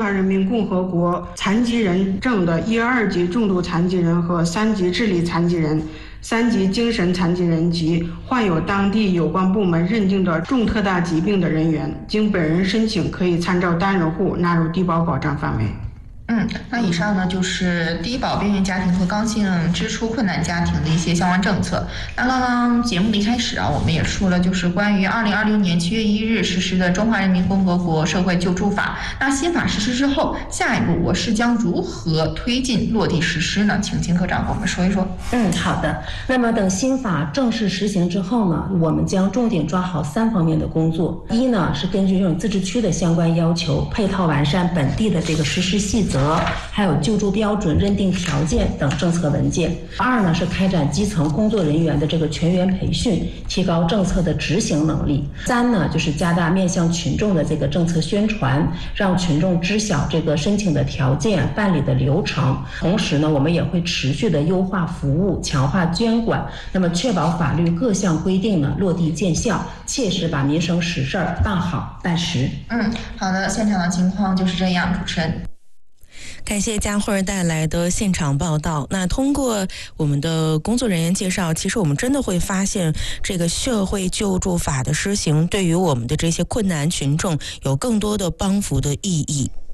人民共和国残疾人证的1、2级重度残疾人和3级智力残疾人、3级精神残疾人及患有当地有关部门认定的重特大疾病的人员，经本人申请，可以参照单人户纳入低保保障范围。 那以上呢就是低保边缘家庭和刚性支出困难家庭的一些相关政策。那刚刚节目的一开始我们也说了，就是关于2020年7月1日实施的《中华人民共和国社会救助法》。那新法实施之后，下一步我市将如何推进落地实施呢？请金科长给我们说一说。 好的。那么等新法正式实行之后呢，我们将重点抓好3方面的工作。一呢是根据这种自治区的相关要求，配套完善本地的这个实施细则，还有救助标准、认定条件等政策文件。2呢是开展基层工作人员的这个全员培训，提高政策的执行能力。3呢就是加大面向群众的这个政策宣传，让群众知晓这个申请的条件、办理的流程。同时呢，我们也会持续的优化服务，强化监管，那么确保法律各项规定呢落地见效，切实把民生实事办好办实。 好的，现场的情况就是这样，主持人。 感谢佳慧带来的现场报道。那通过我们的工作人员介绍，其实我们真的会发现，这个社会救助法的施行对于我们的这些困难群众有更多的帮扶的意义。